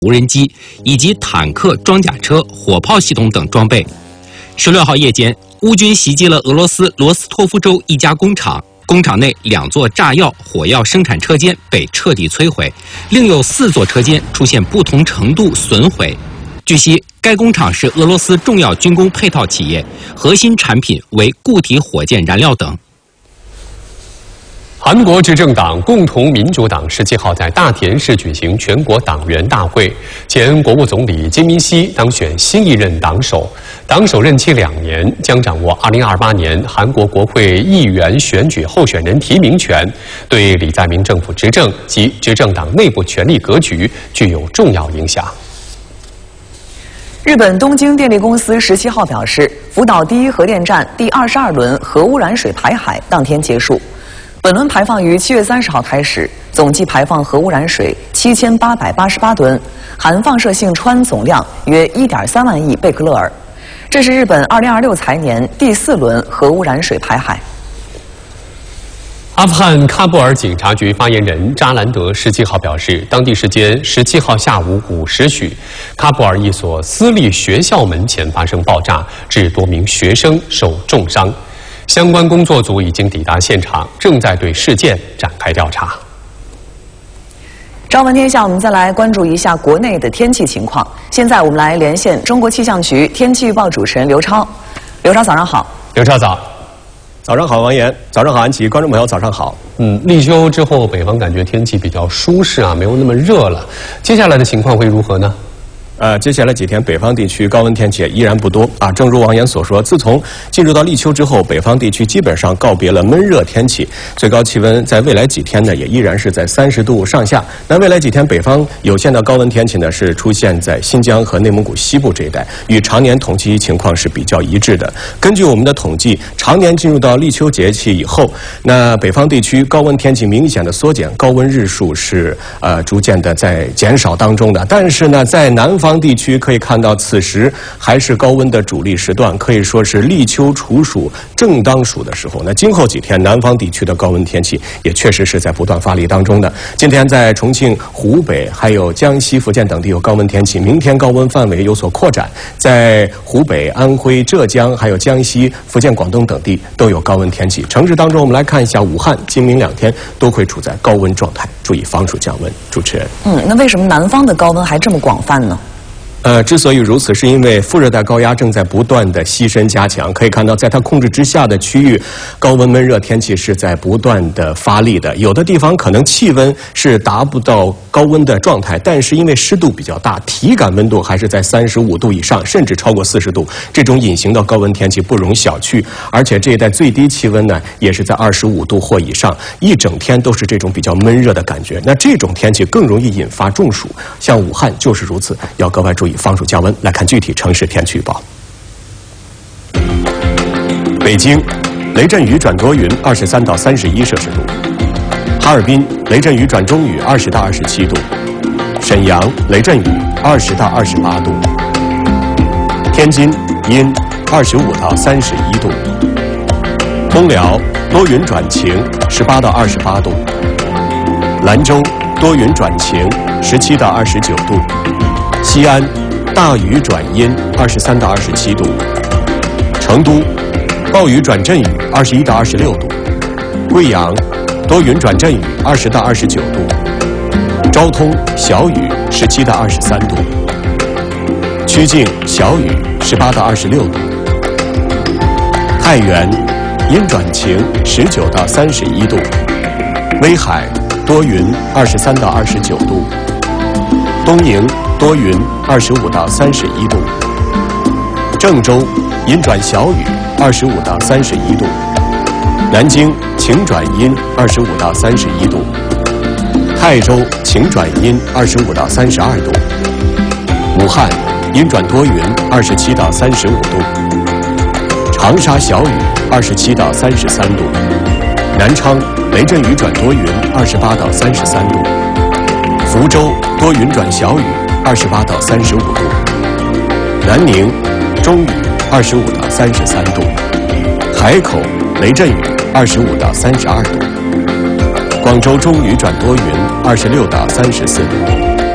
无人机以及坦克、装甲车、火炮系统等装备。16号夜间，乌军袭击了俄罗斯罗斯托夫州一家工厂，工厂内2座炸药、火药生产车间被彻底摧毁，另有4座车间出现不同程度损毁。据悉，该工厂是俄罗斯重要军工配套企业，核心产品为固体火箭燃料等。 韩国执政党共同民主党17号在大田市举行全国党员大会，前国务总理金敏熙当选新一任党首，党首任期2年，将掌握2028年韩国国会议员选举候选人提名权，对李在明政府执政及执政党内部权力格局具有重要影响。 日本东京电力公司17号表示，福岛第1核电站第22轮核污染水排海当天结束。本轮排放于7月30号开始，总计排放核污染水7888吨，含放射性氚总量约1.3万亿贝克勒尔。这是日本2026财年第4轮核污染水排海。 阿富汗喀布尔警察局发言人扎兰德17号表示，当地时间17号下午5时许，喀布尔一所私立学校门前发生爆炸，致多名学生受重伤。相关工作组已经抵达现场，正在对事件展开调查。 朝闻天下，我们再来关注一下国内的天气情况。现在我们来连线中国气象局天气预报主持人刘超。刘超，早上好。 刘超早。 早上好，王岩。早上好，安琪。观众朋友，早上好。 立秋之后，北方感觉天气比较舒适啊，没有那么热了。接下来的情况会如何呢？ 接下来几天北方地区高温天气依然不多啊。正如王岩所说，自从进入到立秋之后，北方地区基本上告别了闷热天气，最高气温在未来几天呢，也依然是在30度上下。那未来几天北方有限的高温天气呢，是出现在新疆和内蒙古西部这一带，与常年统计情况是比较一致的。根据我们的统计，常年进入到立秋节气以后，那北方地区高温天气明显的缩减，高温日数是逐渐的在减少当中的。但是呢，在南方地区可以看到，此时还是高温的主力时段，可以说是立秋处暑正当暑的时候。那今后几天南方地区的高温天气也确实是在不断发力当中的。今天在重庆、湖北还有江西、福建等地有高温天气，明天高温范围有所扩展，在湖北、安徽、浙江还有江西、福建、广东等地都有高温天气。城市当中我们来看一下，武汉今明2天都会处在高温状态，注意防暑降温。主持人， 那为什么南方的高温还这么广泛呢？ 之所以如此，是因为副热带高压正在不断的西伸加强。可以看到，在它控制之下的区域，高温闷热天气是在不断的发力的。有的地方可能气温是达不到高温的状态，但是因为湿度比较大，体感温度还是在35度以上，甚至超过40度。这种隐形的高温天气不容小觑，而且这一带最低气温呢，也是在25度或以上，一整天都是这种比较闷热的感觉。那这种天气更容易引发中暑，像武汉就是如此，要格外注意防暑降温。来看具体城市天气预报。北京雷阵雨转多云，23到31摄氏度；哈尔滨雷阵雨转中雨，20到27度；沈阳雷阵雨，20到28度；天津阴，25到31度；通辽多云转晴，18到28度；兰州多云转晴，17到29度；西安大雨转阴，23到27度；成都暴雨转阵雨，21到26度；贵阳多云转阵雨，20到29度；昭通小雨，17到23度；曲靖小雨，18到26度；太原阴转晴，19到31度；威海多云，23到29度；东营多云，25到31度；郑州阴转小雨，25到31度；南京晴转阴，25到31度；泰州晴转阴，25到32度；武汉阴转多云，27到35度；长沙小雨，27到33度；南昌雷阵雨转多云，28到33度；福州多云转小雨，28到35度；南宁中雨，25到33度；海口雷阵雨，25到32度；广州中雨转多云，26到34度；